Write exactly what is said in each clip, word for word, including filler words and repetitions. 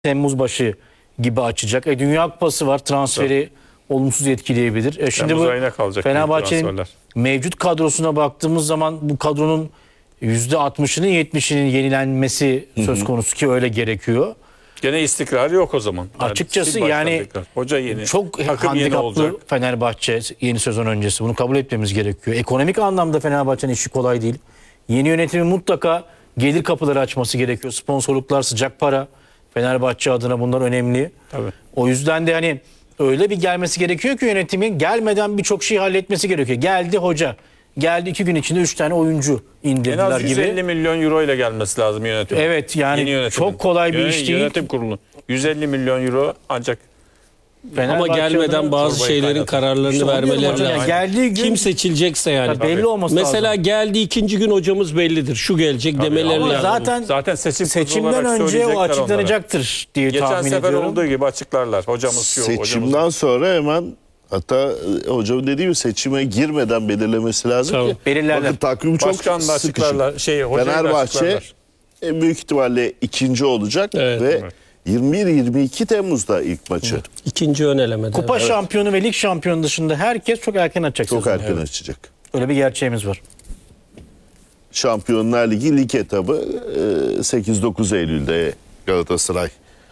Temmuz başı gibi açacak. E, Dünya Kupası var. Transferi evet. olumsuz etkileyebilir. E, şimdi Temmuz bu ayına kalacak Fenerbahçe'nin mevcut kadrosuna baktığımız zaman bu kadronun yüzde altmışının yetmişinin yenilenmesi Hı -hı. söz konusu ki öyle gerekiyor. Gene istikrar yok o zaman. Yani Açıkçası yani tekrar. Hoca yeni, çok handikaplı Fenerbahçe yeni sezon öncesi. Bunu kabul etmemiz gerekiyor. Ekonomik anlamda Fenerbahçe'nin işi kolay değil. Yeni yönetimin mutlaka gelir kapıları açması gerekiyor. Sponsorluklar, sıcak para. Fenerbahçe adına bunlar önemli. Tabii. O yüzden de hani öyle bir gelmesi gerekiyor ki yönetimin gelmeden birçok şeyi halletmesi gerekiyor. Geldi hoca. Geldi iki gün içinde üç tane oyuncu indirdiler gibi. En az yüz elli gibi. milyon euro ile gelmesi lazım yönetim. Evet yani çok kolay bir Yön, iş değil. Yönetim kurulu. yüz elli milyon euro ancak ama gelmeden bazı şeylerin kararlarını işte vermeleri lazım. Yani geldiği gün, kim seçilecekse yani. Tabii. Belli olması Mesela lazım. geldiği ikinci gün hocamız bellidir. Şu gelecek tabii demeleri ama lazım. Zaten, zaten seçim seçimden önce o açıklanacaktır onlara. diye Geçen tahmin ediyorum. Geçen sefer olduğu gibi açıklarlar. Hocamız şu. Seçimden hocamız... sonra hemen hatta hocam dediği gibi seçime girmeden belirlemesi lazım tamam. ki. Belirlerler. Bakın takvim çok Başkanla açıklarlar. Şey, Fenerbahçe en büyük ihtimalle ikinci olacak evet, ve evet. yirmi bir yirmi iki Temmuz'da ilk maçı. Evet. İkinci ön elemede. Kupa evet. şampiyonu ve lig şampiyonu dışında herkes çok erken açacak. Çok sezonu. erken evet. açacak. Öyle bir gerçeğimiz var. Şampiyonlar Ligi lig etabı sekiz dokuz Eylül'de Galatasaray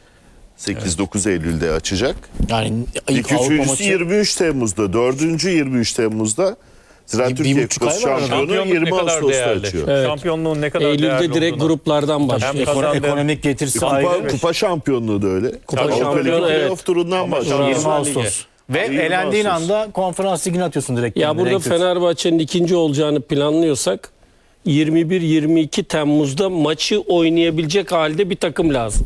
sekiz dokuz evet. Eylül'de açacak. Yani ilk üçüncüsü maçı... yirmi üç Temmuz'da, dördüncü yirmi üç Temmuz'da. Zira Türkiye Kupası şampiyonu yirmi Ağustos'ta açıyor. Evet. Şampiyonluğun ne kadar Eylül'de değerli direkt olduğunu. gruplardan başlıyor. Ekonomik, ekonomik getirisi kupa, ayrı. Kupa şampiyonluğu da öyle. Kupa şampiyonu evet. Playoff turundan başlıyor. yirmi Ağustos. Ve elendiğin anda konferans ligini atıyorsun direkt. Ya burada direkt Fenerbahçe'nin ikinci olacağını planlıyorsak yirmi bir yirmi iki Temmuz'da maçı oynayabilecek halde bir takım lazım.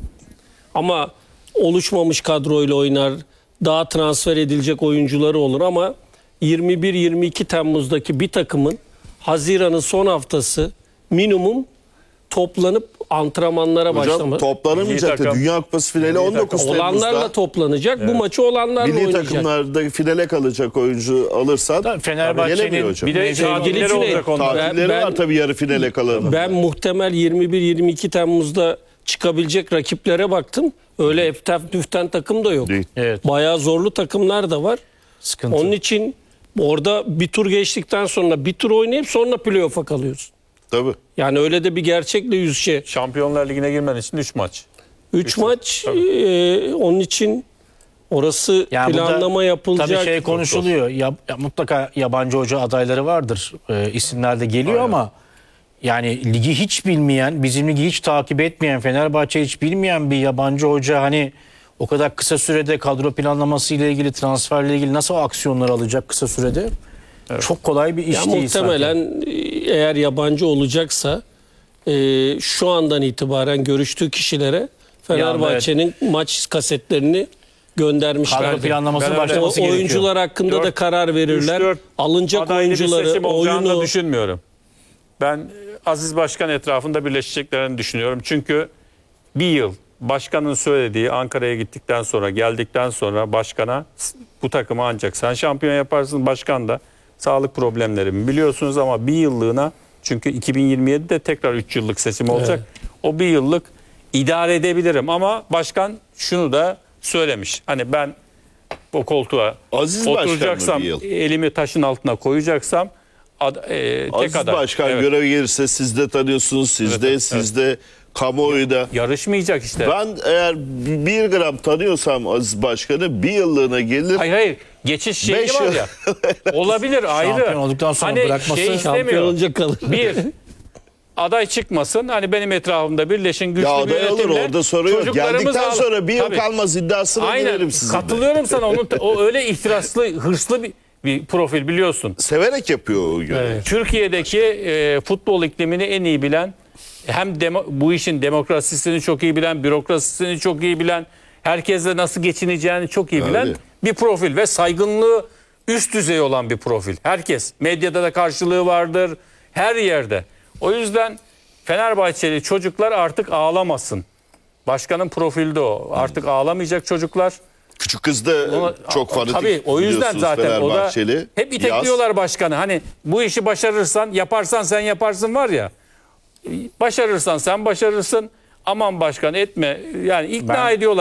Ama oluşmamış kadroyla oynar, daha transfer edilecek oyuncuları olur ama yirmi bir yirmi iki Temmuz'daki bir takımın Haziran'ın son haftası minimum toplanıp antrenmanlara başlaması. Hocam toplanamayacak da Dünya Kupası finali on dokuz Temmuz'da. Olanlarla toplanacak. Evet. Bu maçı olanlarla Milli oynayacak. Milli takımlarda finale kalacak oyuncu alırsan Fenerbahçe'nin bir de tatilleri olacak onlar. Tatilleri ben, var tabii yarı finale kalan. Ben muhtemel yirmi bir yirmi iki Temmuz'da çıkabilecek rakiplere baktım. Öyle eftaf düften takım da yok. Evet. Bayağı zorlu takımlar da var. Sıkıntı. Onun için orada bir tur geçtikten sonra bir tur oynayıp sonra playoff'a kalıyorsun. Tabii. Yani öyle de bir gerçekle yüz şey. Şampiyonlar Ligi'ne girmen için üç maç. üç maç e, onun için orası yani planlama yapılacak. Tabii şey konuşuluyor. Ya, ya, mutlaka yabancı hoca adayları vardır. E, isimler de geliyor Aynen. ama yani ligi hiç bilmeyen, bizim ligi hiç takip etmeyen, Fenerbahçe hiç bilmeyen bir yabancı hoca hani o kadar kısa sürede kadro planlaması ile ilgili, transferle ilgili nasıl aksiyonlar alacak kısa sürede? Evet. Çok kolay bir iş ya değil. Muhtemelen zaten. Eğer yabancı olacaksa e, şu andan itibaren görüştüğü kişilere Fenerbahçe'nin evet. maç kasetlerini göndermişler. Kadro planlaması ben başlaması o, oyuncular hakkında dört, da karar verirler. üç, Alınacak oyuncuları, oyunu düşünmüyorum. Ben Aziz Başkan etrafında birleşeceklerini düşünüyorum. Çünkü bir yıl başkanın söylediği Ankara'ya gittikten sonra geldikten sonra başkana bu takımı ancak sen şampiyon yaparsın, başkan da sağlık problemlerimi biliyorsunuz ama bir yıllığına çünkü iki bin yirmi yedi'de tekrar üç yıllık seçim olacak. Evet. O bir yıllık idare edebilirim ama başkan şunu da söylemiş. Hani ben o koltuğa Aziz oturacaksam elimi taşın altına koyacaksam ad, e, tek Aziz aday. Başkan evet. görev gelirse siz de tanıyorsunuz, siz evet, de evet, siz de kamuoyu da. Yarışmayacak işte. Ben eğer bir gram tanıyorsam Aziz Başkan'ı bir yıllığına gelir. Hayır hayır. Geçiş şeyi var ya. Olabilir ayrı. Şampiyon olduktan sonra hani bırakması. şey istemiyor. Olunca kalır. Bir, aday çıkmasın. Hani benim etrafımda birleşin güçlü ya bir yönetimle. olur orada soru yok. Geldikten al. sonra bir yıl Tabii. kalmaz iddiasını Aynen. veririm size. Katılıyorum sana. Onun, o öyle ihtiraslı, hırslı bir, bir profil biliyorsun. Severek yapıyor o görevi. Evet. Türkiye'deki e, futbol iklimini en iyi bilen, hem demo, bu işin demokrasisini çok iyi bilen, bürokrasisini çok iyi bilen, herkesle nasıl geçineceğini çok iyi bilen Öyle. bir profil ve saygınlığı üst düzey olan bir profil. Herkes, medyada da karşılığı vardır, her yerde. O yüzden Fenerbahçeli çocuklar artık ağlamasın. Başkanın profili de o. Artık ağlamayacak çocuklar. Küçük kız da Ona, çok fanatik. Tabii o yüzden zaten o da hep itekliyorlar Yaz. başkanı. Hani bu işi başarırsan, yaparsan sen yaparsın var ya. Başarırsan sen başarırsın aman başkan etme. Yani ikna Ben- ediyorlar.